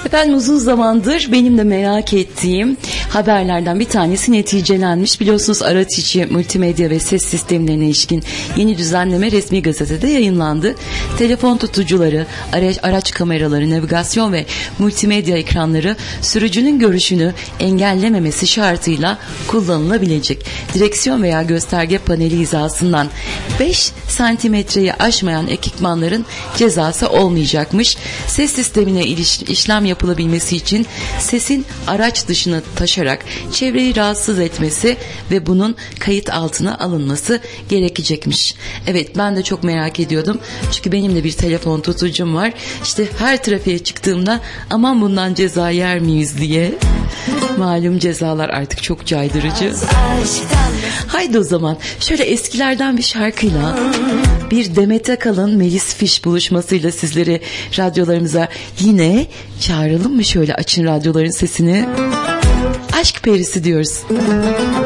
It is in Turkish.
Efendim uzun zamandır benim de merak ettiğim haberlerden bir tanesi neticelenmiş. Biliyorsunuz araç içi multimedya ve ses sistemlerine ilişkin yeni düzenleme resmi gazetede yayınlandı. Telefon tutucuları, araç kameraları, navigasyon ve multimedya ekranları sürücünün görüşünü engellememesi şartıyla kullanılabilecek. Direksiyon veya gösterge paneli hizasından 5 santimetreyi aşmayan ekipmanların cezası olmayacakmış. Ses sistemine işlem yapılabilmesi için sesin araç dışına taşarak çevreyi rahatsız etmesi ve bunun kayıt altına alınması gerekecekmiş. Evet, ben de çok merak ediyordum. Çünkü benim de bir telefon tutucum var. İşte her trafiğe çıktığımda aman bundan ceza yer miyiz diye. Malum cezalar artık çok caydırıcı. Haydi o zaman şöyle eskilerden bir şarkıyla, bir Demet Akalın Melis Fiş buluşmasıyla sizleri radyolarımıza yine çağıralım mı? Şöyle açın radyoların sesini. Aşk perisi diyoruz.